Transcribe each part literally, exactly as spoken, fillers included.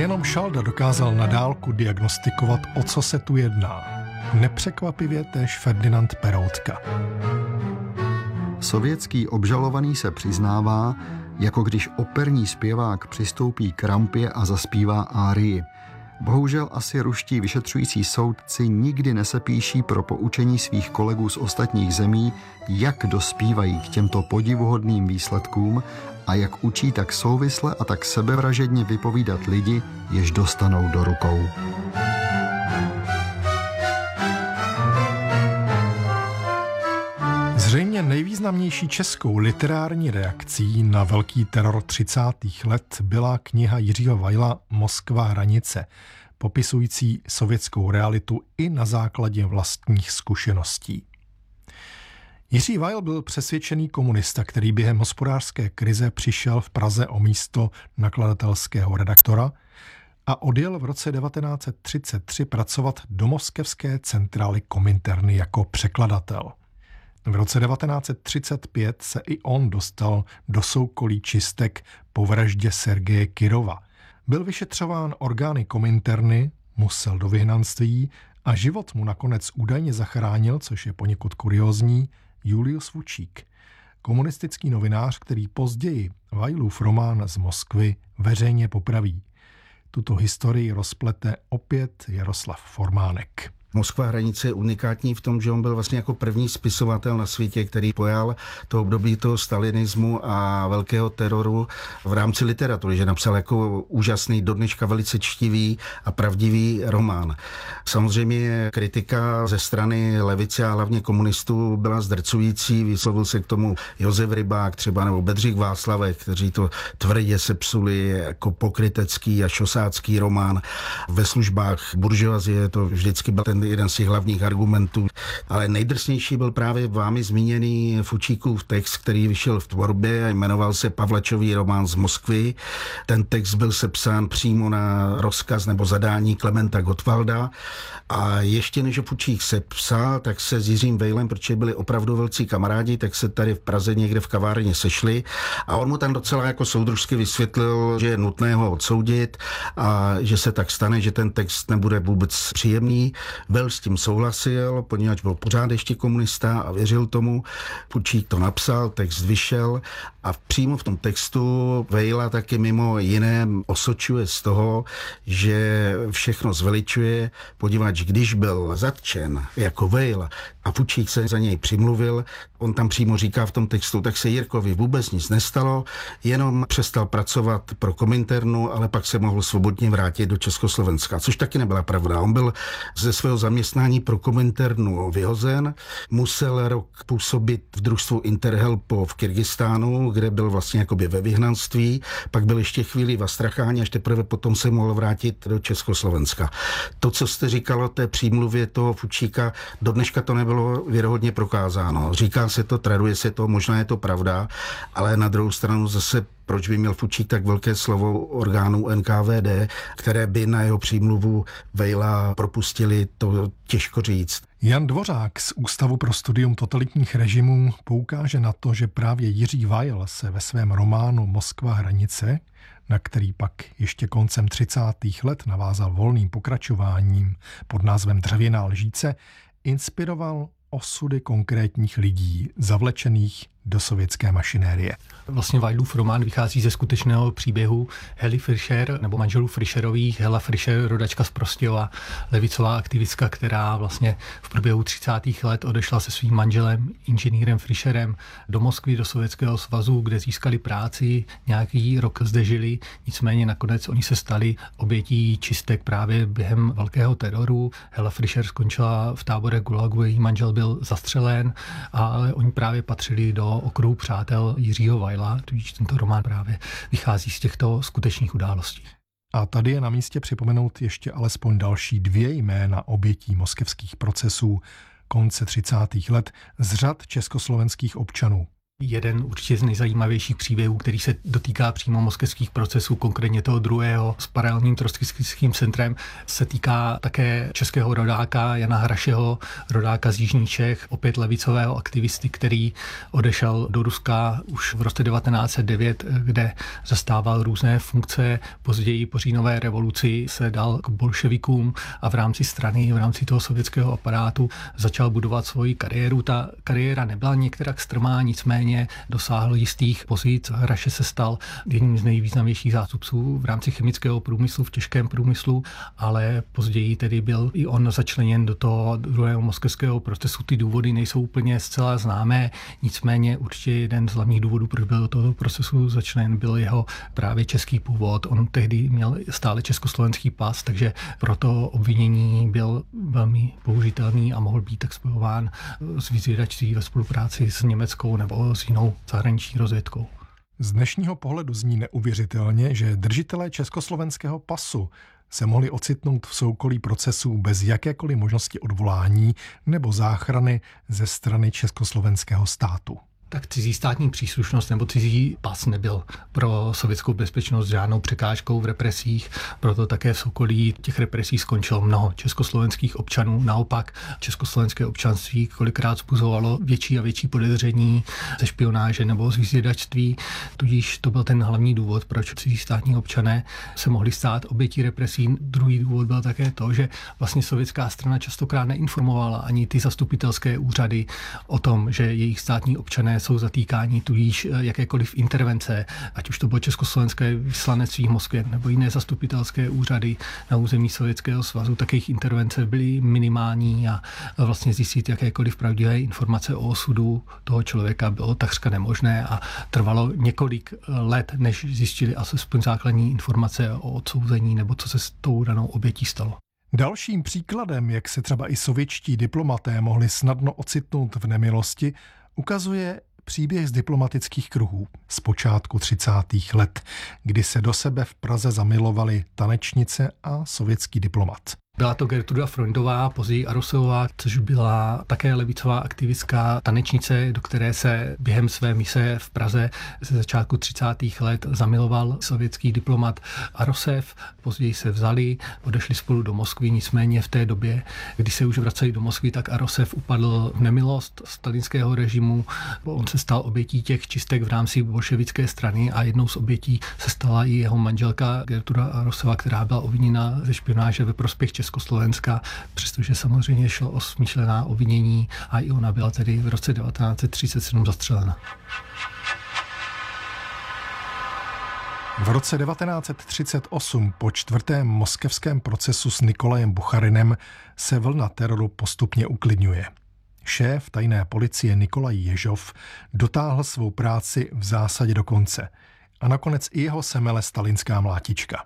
jenom Šalda dokázal na dálku diagnostikovat, o co se tu jedná. Nepřekvapivě též Ferdinand Peroutka. Sovětský obžalovaný se přiznává, jako když operní zpěvák přistoupí k rampě a zaspívá árii. Bohužel asi ruští vyšetřující soudci nikdy nesepíší pro poučení svých kolegů z ostatních zemí, jak dospívají k těmto podivuhodným výsledkům a jak učí tak souvisle a tak sebevražedně vypovídat lidi, jež dostanou do rukou. Zřejmě nejvýznamnější českou literární reakcí na velký teror třicátých let byla kniha Jiřího Weila Moskva hranice, popisující sovětskou realitu i na základě vlastních zkušeností. Jiří Weil byl přesvědčený komunista, který během hospodářské krize přišel v Praze o místo nakladatelského redaktora a odjel v roce devatenáct set třicet tři pracovat do moskevské centrály Kominterny jako překladatel. V roce devatenáct set třicet pět se i on dostal do soukolí čistek po vraždě Sergeje Kirova. Byl vyšetřován orgány Kominterny, musel do vyhnanství a život mu nakonec údajně zachránil, což je poněkud kuriózní, Julius Fučík, komunistický novinář, který později Weilův román z Moskvy veřejně popraví. Tuto historii rozplete opět Jaroslav Formánek. Moskva hranice je unikátní v tom, že on byl vlastně jako první spisovatel na světě, který pojal to období toho stalinismu a velkého teroru v rámci literatury, že napsal jako úžasný, dodneška velice čtivý a pravdivý román. Samozřejmě kritika ze strany levice a hlavně komunistů byla zdrcující, vyslovil se k tomu Josef Rybák třeba nebo Bedřich Václavek, kteří to tvrdě sepsuli jako pokrytecký a šosácký román. Ve službách buržoazie to vždycky byl ten jeden z těch hlavních argumentů. Ale nejdrsnější byl právě vámi zmíněný Fučíkův text, který vyšel v tvorbě a jmenoval se Pavlačový román z Moskvy. Ten text byl sepsán přímo na rozkaz nebo zadání Klementa Gottwalda a ještě než ho Fučík sepsal, tak se s Jiřím Weilem, protože byli opravdu velcí kamarádi, tak se tady v Praze někde v kavárně sešli a on mu tam docela jako soudružsky vysvětlil, že je nutné ho odsoudit a že se tak stane, že ten text nebude vůbec příjemný. Weil s tím souhlasil, poněvadž byl pořád ještě komunista a věřil tomu. Fučík to napsal, text vyšel a přímo v tom textu Weila taky mimo jiné osočuje z toho, že všechno zveličuje, poněvadž když byl zatčen jako Weil a Fučík se za něj přimluvil, on tam přímo říká v tom textu, tak se Jirkovi vůbec nic nestalo, jenom přestal pracovat pro Kominternu, ale pak se mohl svobodně vrátit do Československa, což taky nebyla pravda. On byl ze svého zaměstnání pro Kominternu vyhozen, musel rok působit v družstvu Interhelpo v Kyrgyzstánu, kde byl vlastně jakoby ve vyhnanství, pak byl ještě chvíli v Astracháně, až teprve potom se mohl vrátit do Československa. To, co jste říkal o té přímluvě toho Fučíka, do dneška to nebylo věrohodně prokázáno. Říká se to, traduje se to, možná je to pravda, ale na druhou stranu zase proč by měl Fučík tak velké slovo orgánů N K V D, které by na jeho přímluvu Weila propustili, to těžko říct. Jan Dvořák z Ústavu pro studium totalitních režimů poukáže na to, že právě Jiří Weil se ve svém románu Moskva hranice, na který pak ještě koncem třicátých let navázal volným pokračováním pod názvem Dřevěná lžíce, inspiroval osudy konkrétních lidí zavlečených do sovětské mašinérie. Vlastně Weilův román vychází ze skutečného příběhu Hely Fischer, nebo manželů Fischerových. Hela Fischer, rodačka z Prostějova, levicová aktivistka, která vlastně v průběhu třicátých let odešla se svým manželem, inženýrem Fischerem, do Moskvy, do Sovětského svazu, kde získali práci, nějaký rok zde žili, nicméně nakonec oni se stali obětí čistek právě během velkého teroru. Hela Fischer skončila v táboře Gulagu, její manžel byl zastřelen, ale oni právě patřili do okruhu přátel Jiřího Weila, tudíž tento román právě vychází z těchto skutečných událostí. A tady je na místě připomenout ještě alespoň další dvě jména obětí moskevských procesů konce třicátých let z řad československých občanů. Jeden určitě z nejzajímavějších příběhů, který se dotýká přímo moskevských procesů, konkrétně toho druhého s paralelním trotskistickým centrem, se týká také českého rodáka Jana Hrašeho, rodáka z jižních Čech, opět levicového aktivisty, který odešel do Ruska už v roce devatenáct set devět, kde zastával různé funkce. Později po říjnové revoluci se dal k bolševikům a v rámci strany, v rámci toho sovětského aparátu začal budovat svoji kariéru. Ta kariéra nebyla některak strmá, nicméně dosáhl jistých pozic. Hraše se stal jedním z nejvýznamnějších zástupců v rámci chemického průmyslu, v těžkém průmyslu, ale později tedy byl i on začleněn do toho druhého moskevského procesu. Ty důvody nejsou úplně zcela známé, nicméně určitě jeden z hlavních důvodů, proč byl do toho procesu začleněn, byl jeho právě český původ. On tehdy měl stále československý pas, takže proto obvinění byl velmi použitelný a mohl být tak spojován s vyzvědačství ve spolupráci s německou nebo s jinou zahraniční rozvědkou. Z dnešního pohledu zní neuvěřitelně, že držitelé československého pasu se mohli ocitnout v soukolí procesů bez jakékoliv možnosti odvolání nebo záchrany ze strany československého státu. Tak cizí státní příslušnost nebo cizí pas nebyl pro sovětskou bezpečnost žádnou překážkou v represích, proto také v soukolí těch represí skončilo mnoho československých občanů. Naopak československé občanství kolikrát vzbuzovalo větší a větší podezření ze špionáže nebo z vyzvědačství, tudíž to byl ten hlavní důvod, proč cizí státní občané se mohli stát obětí represí. Druhý důvod byl také to, že vlastně sovětská strana častokrát neinformovala ani ty zastupitelské úřady o tom, že jejich státní občané jsou zatýkáni, tudíž jakékoliv intervence, ať už to bylo československé vyslanectví v Moskvě nebo jiné zastupitelské úřady na území Sovětského svazu, tak jejich intervence byly minimální a vlastně zjistit jakékoliv pravdivé informace o osudu toho člověka bylo takřka nemožné a trvalo několik let, než zjistili aspoň základní informace o odsouzení nebo co se s tou danou obětí stalo. Dalším příkladem, jak se třeba i sovětští diplomaté mohli snadno ocitnout v nemilosti, ukazuje příběh z diplomatických kruhů z počátku třicátých let, kdy se do sebe v Praze zamilovali tanečnice a sovětský diplomat. Byla to Gertruda Freundová, později Arosová, což byla také levicová aktivistka, tanečnice, do které se během své mise v Praze ze začátku třicátých let zamiloval sovětský diplomat Arosev. Později se vzali, odešli spolu do Moskvy, nicméně v té době, kdy se už vraceli do Moskvy, tak Arosev upadl v nemilost stalinského režimu. On se stal obětí těch čistek v rámci bolševické strany a jednou z obětí se stala i jeho manželka Gertruda Arosová, která byla obviněna ze špionáže ve prospěch Československa, přestože samozřejmě šlo o smyšlená obvinění a i ona byla tedy v roce devatenáct set třicet sedm zastřelena. V roce devatenáct set třicet osm po čtvrtém moskevském procesu s Nikolajem Bucharinem se vlna teroru postupně uklidňuje. Šéf tajné policie Nikolaj Ježov dotáhl svou práci v zásadě do konce a nakonec i jeho semele stalinská mlátička.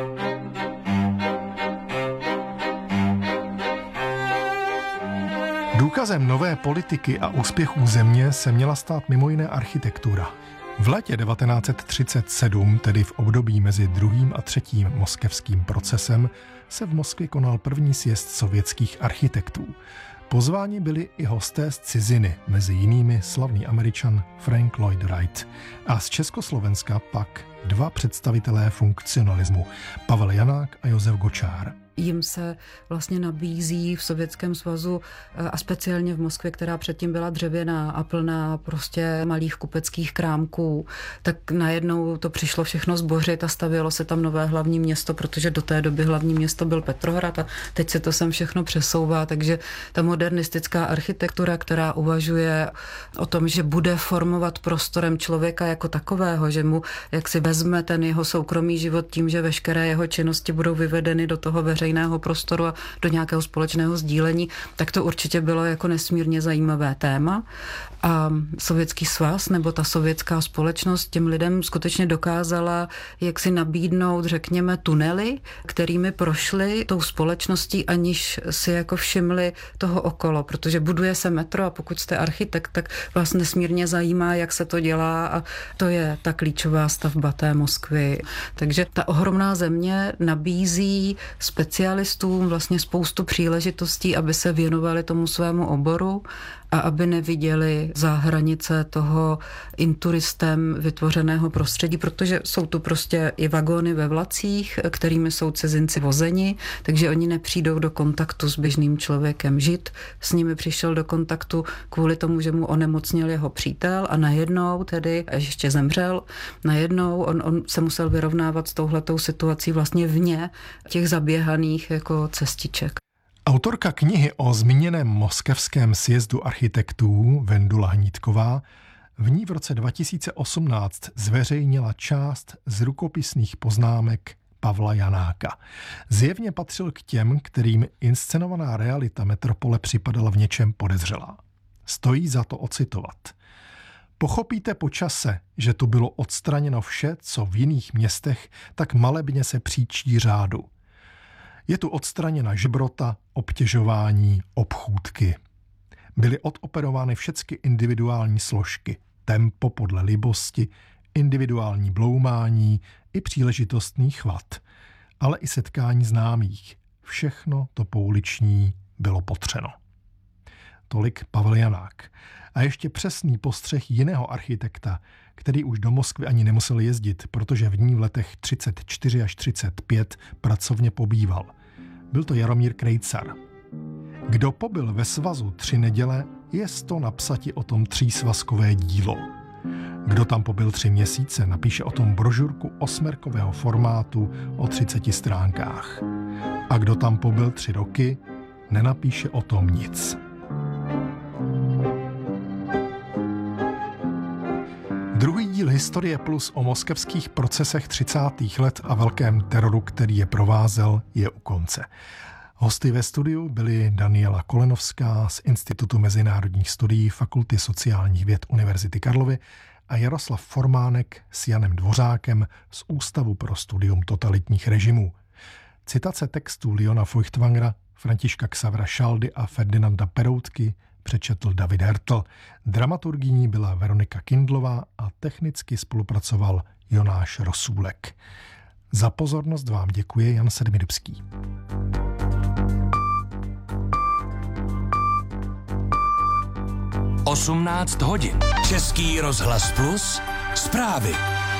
Důkazem nové politiky a úspěchů země se měla stát mimo jiné architektura. V létě devatenáct set třicet sedm, tedy v období mezi druhým a třetím moskevským procesem, se v Moskvě konal první sjezd sovětských architektů. Pozváni byli i hosté z ciziny, mezi jinými slavný Američan Frank Lloyd Wright. A z Československa pak dva představitelé funkcionalismu, Pavel Janák a Josef Gočár. Jim se vlastně nabízí v Sovětském svazu a speciálně v Moskvě, která předtím byla dřevěná a plná prostě malých kupeckých krámků, tak najednou to přišlo všechno zbořit a stavělo se tam nové hlavní město, protože do té doby hlavní město byl Petrohrad a teď se to sem všechno přesouvá, takže ta modernistická architektura, která uvažuje o tom, že bude formovat prostorem člověka jako takového, že mu jak si vezme ten jeho soukromý život tím, že veškeré jeho činnosti budou vyvedeny do toho veřejného prostoru a do nějakého společného sdílení, tak to určitě bylo jako nesmírně zajímavé téma. A Sovětský svaz nebo ta sovětská společnost těm lidem skutečně dokázala jak si nabídnout, řekněme, tunely, kterými prošli tou společností, aniž si jako všimli toho okolo, protože buduje se metro a pokud jste architekt, tak vás nesmírně zajímá, jak se to dělá a to je ta klíčová stavba té Moskvy. Takže ta ohromná země nabízí specialistům vlastně spoustu příležitostí, aby se věnovali tomu svému oboru a aby neviděli za hranice toho inturistem vytvořeného prostředí, protože jsou tu prostě i vagóny ve vlacích, kterými jsou cizinci vozeni, takže oni nepřijdou do kontaktu s běžným člověkem. Žid s nimi přišel do kontaktu kvůli tomu, že mu onemocněl jeho přítel a najednou tedy, až ještě zemřel, najednou on, on se musel vyrovnávat s touhletou situací vlastně vně těch zaběhaných jako cestiček. Autorka knihy o zmíněném moskevském sjezdu architektů Vendula Hnítková v ní v roce dva tisíce osmnáct zveřejnila část z rukopisných poznámek Pavla Janáka. Zjevně patřil k těm, kterým inscenovaná realita metropole připadala v něčem podezřelá. Stojí za to ocitovat. Pochopíte po čase, že tu bylo odstraněno vše, co v jiných městech tak malebně se příčí řádu. Je tu odstraněna žebrota, obtěžování, obchůdky. Byly odoperovány všechny individuální složky, tempo podle libosti, individuální bloumání i příležitostný chvat, ale i setkání známých. Všechno to pouliční bylo potřeno. Tolik Pavel Janák. A ještě přesný postřeh jiného architekta, který už do Moskvy ani nemusel jezdit, protože v ní v letech třicet čtyři až třicet pět pracovně pobýval. Byl to Jaromír Krejcar. Kdo pobyl ve svazu tři neděle, je to napsati o tom třísvazkové dílo. Kdo tam pobyl tři měsíce, napíše o tom brožurku osmerkového formátu o třiceti stránkách. A kdo tam pobyl tři roky, nenapíše o tom nic. Druhý díl Historie Plus o moskevských procesech třicátých let a velkém teroru, který je provázel, je u konce. Hosty ve studiu byli Daniela Kolenovská z Institutu mezinárodních studií Fakulty sociálních věd Univerzity Karlovy a Jaroslav Formánek s Janem Dvořákem z Ústavu pro studium totalitních režimů. Citace textů Leona Feuchtwangera, Františka Xavra Šaldy a Ferdinanda Peroutky přečetl David Hertl. Dramaturgyní byla Veronika Kindlová a technicky spolupracoval Jonáš Rosůlek. Za pozornost vám děkuje Jan Sedmidybský. osmnáct hodin. Český rozhlas Plus. Zprávy.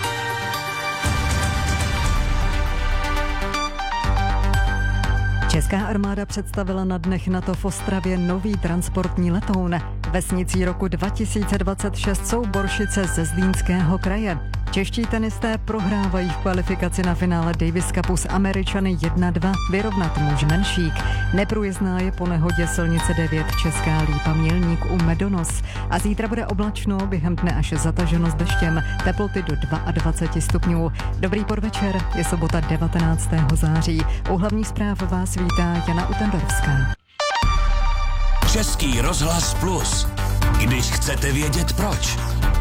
Česká armáda představila na dnech NATO v Ostravě nový transportní letoun. Vesnicí roku dva tisíce dvacet šest jsou Boršice ze Zlínského kraje. Čeští tenisté prohrávají v kvalifikaci na finále Davis Cupu s Američany jedna dva, vyrovnat muž Menšík. Neprůjezdná je po nehodě silnice devět Česká Lípa Mělník u Medonos. A zítra bude oblačno, během dne až zataženo s deštěm, teploty do dvacet dva stupňů. Dobrý podvečer, je sobota devatenáctého září. U hlavních zpráv vás vítá Jana Utendorovská. Český rozhlas Plus. Když chcete vědět proč.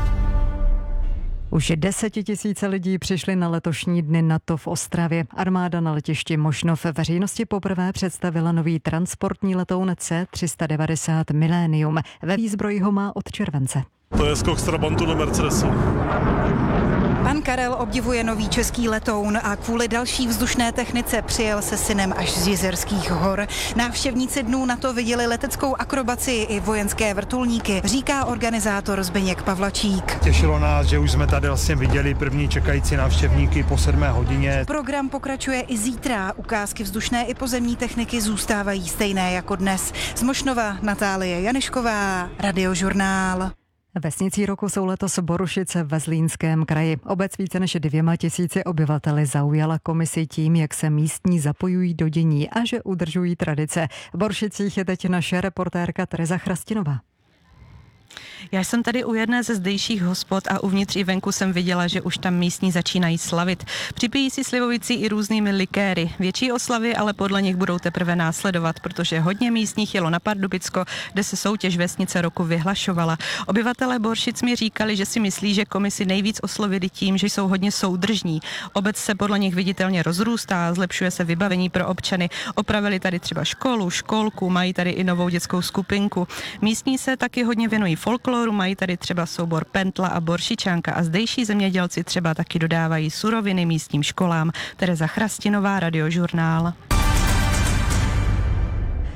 Už desetitisíce lidí přišli na letošní dny NATO v Ostravě. Armáda na letišti Mošnov veřejnosti poprvé představila nový transportní letoun C tři set devadesát Millennium. Ve výzbroji ho má od července. To je skok z Trabantu do Mercedesu. Pan Karel obdivuje nový český letoun a kvůli další vzdušné technice přijel se synem až z Jizerských hor. Návštěvníci dnů NATO viděli leteckou akrobaci i vojenské vrtulníky, říká organizátor Zbyněk Pavlačík. Těšilo nás, že už jsme tady vlastně viděli první čekající návštěvníky po sedmé hodině. Program pokračuje i zítra. Ukázky vzdušné i pozemní techniky zůstávají stejné jako dnes. Z Mošnova Natálie Janišková, Radiožurnál. Vesnicí roku jsou letos Borušice ve Zlínském kraji. Obec více než dvěma tisíci obyvateli zaujala komisi tím, jak se místní zapojují do dění a že udržují tradice. V Borušicích je teď naše reportérka Tereza Chrastinová. Já jsem tady u jedné ze zdejších hospod a uvnitř i venku jsem viděla, že už tam místní začínají slavit. Připijí si slivovicí i různými likéry. Větší oslavy ale podle nich budou teprve následovat, protože hodně místních jelo na Pardubicko, kde se soutěž vesnice roku vyhlašovala. Obyvatelé Boršic mi říkali, že si myslí, že komisi nejvíc oslovili tím, že jsou hodně soudržní. Obec se podle nich viditelně rozrůstá, zlepšuje se vybavení pro občany. Opravili tady třeba školu, školku, mají tady i novou dětskou skupinku. Místní se taky hodně věnují folkloru, mají tady třeba soubor Pentla a Boršičanka a zdejší zemědělci třeba taky dodávají suroviny místním školám. Tereza Chrastinová, Radiožurnál.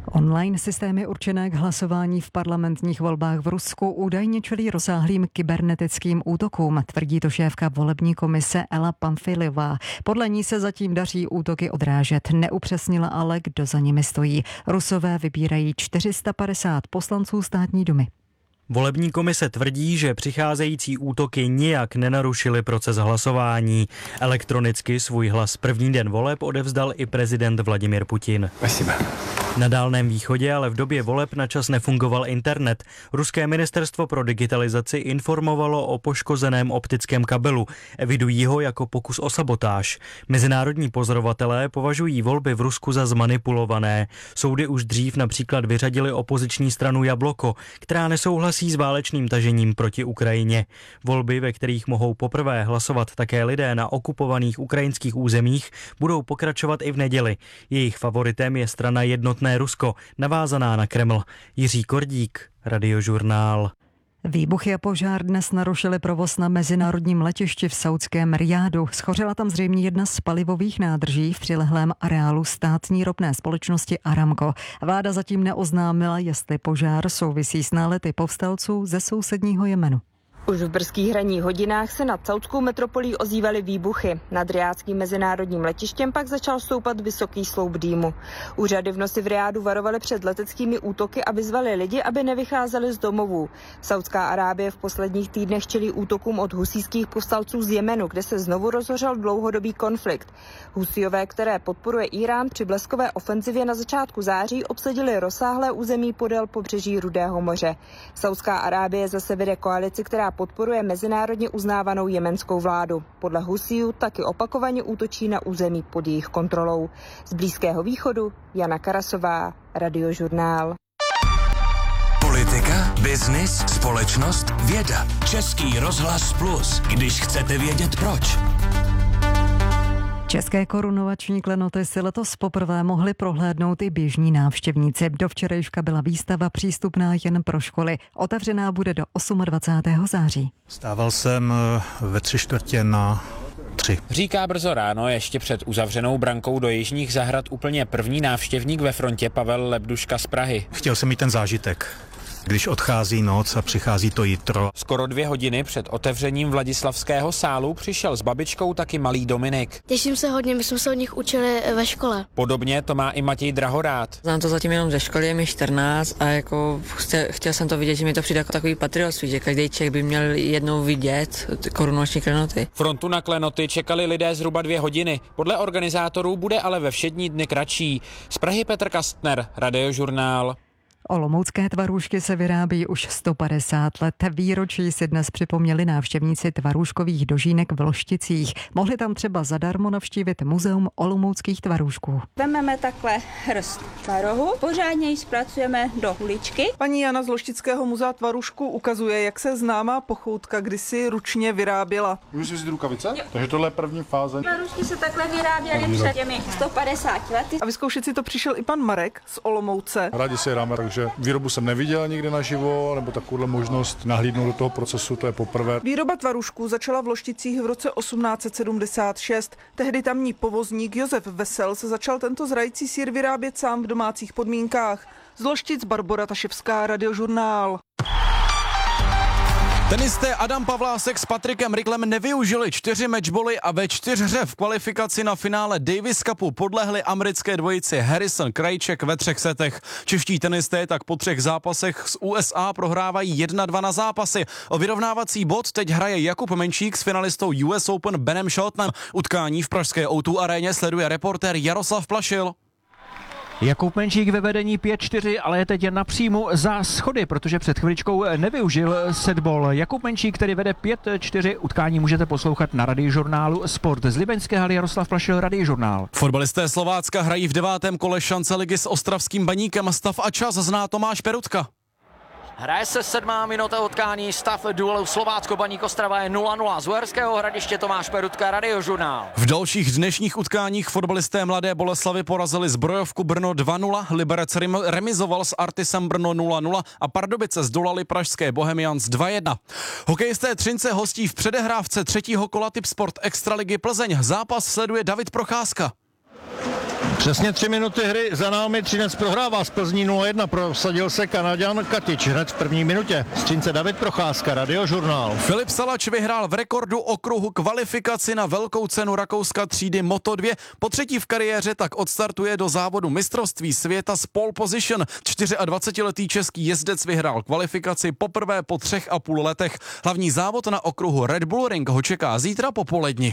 Online systémy určené k hlasování v parlamentních volbách v Rusku údajně čelí rozsáhlým kybernetickým útokům, tvrdí to šéfka volební komise Ela Pamfilová. Podle ní se zatím daří útoky odrážet, neupřesnila ale, kdo za nimi stojí. Rusové vybírají čtyři sta padesát poslanců státní dumy. Volební komise tvrdí, že přicházející útoky nijak nenarušily proces hlasování. Elektronicky svůj hlas první den voleb odevzdal i prezident Vladimír Putin. Spasibo. Na Dálném východě ale v době voleb načas nefungoval internet. Ruské ministerstvo pro digitalizaci informovalo o poškozeném optickém kabelu. Evidují ho jako pokus o sabotáž. Mezinárodní pozorovatelé považují volby v Rusku za zmanipulované. Soudy už dřív například vyřadili opoziční stranu Jabloko, která nesouhlasí s válečným tažením proti Ukrajině. Volby, ve kterých mohou poprvé hlasovat také lidé na okupovaných ukrajinských územích, budou pokračovat i v neděli. Jejich favoritem je strana Jednotné Rusko, navázaná na Kreml. Jiří Kordík, Radiožurnál. Výbuchy a požár dnes narušily provoz na mezinárodním letišti v saudském Rijádu. Schořela tam zřejmě jedna z palivových nádrží v přilehlém areálu státní ropné společnosti Aramco. Vláda zatím neoznámila, jestli požár souvisí s nálety povstalců ze sousedního Jemenu. Už v brzkých ranních hodinách se nad saudskou metropolí ozývaly výbuchy. Nad Rijádským mezinárodním letištěm pak začal stoupat vysoký sloup dýmu. Úřady v noci v Rijádu varovaly před leteckými útoky a vyzvali lidi, aby nevycházeli z domovů. Saudská Arábie v posledních týdnech čelí útokům od husijských povstalců z Jemenu, kde se znovu rozhořel dlouhodobý konflikt. Husijové, které podporuje Irán, při bleskové ofenzivě na začátku září obsadili rozsáhlé území podél pobřeží Rudého moře. Saudská Arábie zase vede koalici, která podporuje mezinárodně uznávanou jemenskou vládu. Podle Husijů taky opakovaně útočí na území pod jejich kontrolou. Z Blízkého východu Jana Karasová, Radiožurnál. Politika, biznis, společnost, věda. Český rozhlas Plus, když chcete vědět proč. České korunovační klenoty si letos poprvé mohli prohlédnout i běžní návštěvníci. Do včerejška byla výstava přístupná jen pro školy. Otevřená bude do dvacátého osmého září. Stával jsem ve tři čtvrtě na tři. Říká brzo ráno, ještě před uzavřenou brankou do Jižních zahrad úplně první návštěvník ve frontě Pavel Lebduška z Prahy. Chtěl jsem mít ten zážitek, když odchází noc a přichází to jitro. Skoro dvě hodiny před otevřením Vladislavského sálu přišel s babičkou taky malý Dominik. Těším se hodně, my jsme se od nich učili ve škole. Podobně to má i Matěj Drahorát. Znám to zatím jenom ze školy, je mi čtrnáct a jako chtěl, chtěl jsem to vidět, že mi to přijde jako takový patriotství, že každý Čech by měl jednou vidět korunovační klenoty. Frontu na klenoty čekali lidé zhruba dvě hodiny. Podle organizátorů bude ale ve všední dny kratší. Z Prahy Petr Kastner, Radiožurnál. Olomoucké tvarůžky se vyrábí už sto padesát let. Výročí si dnes připomněli návštěvníci tvarůžkových dožínek v Lošticích. Mohli tam třeba zadarmo navštívit muzeum olomouckých tvarůžků. Vememe takhle hrst tvarohu, pořádně ji zpracujeme do huličky. Paní Jana z Loštického muzea tvarůžků ukazuje, jak se známá pochoutka kdysi ručně vyráběla. Můžu si vzít rukavice? Jo. Takže tohle je první fáze. Tvarůžky se takhle vyráběly před těmi sto padesáti lety. A vyzkoušet si to přišel i pan Marek z Olomouce. Rádi se ráme, takže výrobu jsem neviděl nikdy naživo, nebo takovouhle možnost nahlídnout do toho procesu, to je poprvé. Výroba tvarůžků začala v Lošticích v roce osmnáct set sedmdesát šest. Tehdy tamní povozník Josef Vesel se začal tento zrající sýr vyrábět sám v domácích podmínkách. Z Loštic Barbora Taševská, Radiožurnál. Tenisté Adam Pavlásek s Patrikem Riklem nevyužili čtyři matchboly a ve čtyřhře v kvalifikaci na finále Davis Cupu podlehli americké dvojici Harrison Krajček ve třech setech. Čeští tenisté tak po třech zápasech z U S A prohrávají jedna dva na zápasy. O vyrovnávací bod teď hraje Jakub Menčík s finalistou U S Open Benem Sheltonem. Utkání v pražské O dva aréně sleduje reportér Jaroslav Plašil. Jakub Menšík ve vedení pět čtyři, ale je teď na příjmu za schody, protože před chviličkou nevyužil setball. Jakub Menšík, který vede pět čtyři, utkání můžete poslouchat na Radiožurnálu Sport. Z Libeňské haly Jaroslav Plašil, Radiožurnál. Fotbalisté Slovácka hrají v devátém kole šance ligy s ostravským Baníkem. Stav a čas zná Tomáš Perutka. Hraje se sedmá minuta utkání, stav duelu Slovácko Baník Ostrava je nula nula. Z Uherského Hradiště Tomáš Perutka, Radiožurnál. V dalších dnešních utkáních fotbalisté Mladé Boleslavi porazili Zbrojovku Brno dva nula, Liberec remizoval s Artisem Brno nula nula a Pardubice zdolali pražské Bohemians dva jedna. Hokejisté Třince hostí v předehrávce třetího kola Tipsport Extraligy Plzeň. Zápas sleduje David Procházka. Přesně tři minuty hry za námi, Třinec prohrává z Plzní nula jedna, prosadil se Kanaďan Katič hned v první minutě. Z Třince David Procházka, Radiožurnál. Filip Salač vyhrál v rekordu okruhu kvalifikaci na velkou cenu Rakouska třídy Moto dva. Po třetí v kariéře tak odstartuje do závodu mistrovství světa z pole position. dvacetičtyřletý český jezdec vyhrál kvalifikaci poprvé po třech a půl letech. Hlavní závod na okruhu Red Bull Ring ho čeká zítra popoledni.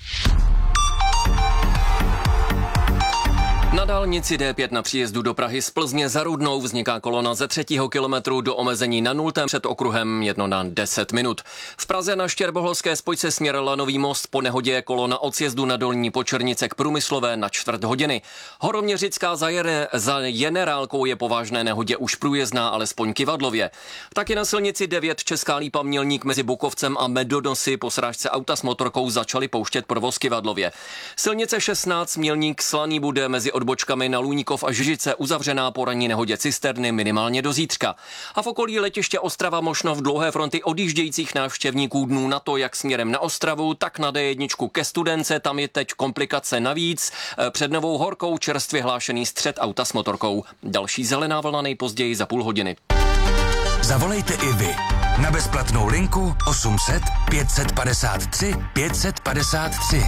Na dálnici D pět na příjezdu do Prahy z Plzně za Rudnou vzniká kolona ze třetího kilometru do omezení na nultém před okruhem jedno na deset minut. V Praze na Štěrboholské spojce směr Lanový most po nehodě je kolona od sjezdu na Dolní Počernice k Průmyslové na čtvrt hodiny. Horoměřická za, jene, za Generálkou je po vážné nehodě už průjezdná alespoň kyvadlově. Taky na silnici devět Česká Lípa Mělník mezi Bukovcem a Medonosy po srážce auta s motorkou začali pouštět provoz kyvadlově. Silnice šestnáct Mělník Slaný bude mezi odbočkami na Lůníkov a Žižice uzavřená po ranní nehodě cisterny minimálně do zítřka. A v okolí letiště Ostrava Mošnov dlouhé fronty odjíždějících návštěvníků dnů na to, jak směrem na Ostravu, tak na D jedna ke Studence, tam je teď komplikace navíc. Před Novou Horkou čerstvě hlášený střet auta s motorkou. Další zelená vlna nejpozději za půl hodiny. Zavolejte i vy na bezplatnou linku osm set pět set padesát tři pět set padesát tři.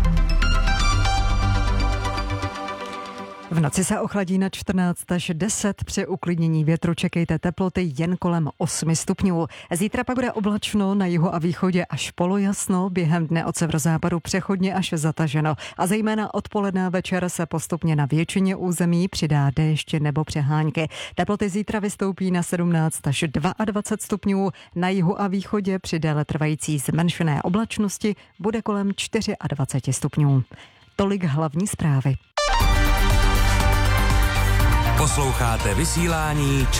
V noci se ochladí na čtrnáct až deset, při uklidnění větru čekejte teploty jen kolem osmi stupňů. Zítra pak bude oblačno, na jihu a východě až polojasno, během dne od severozápadu přechodně až zataženo a zejména odpoledne a večer se postupně na většině území přidá déšť nebo přehánky. Teploty zítra vystoupí na sedmnáct až dvacet dva stupňů, na jihu a východě při déle trvající zmenšené oblačnosti bude kolem dvacet čtyři stupňů. Tolik hlavní zprávy. Posloucháte vysílání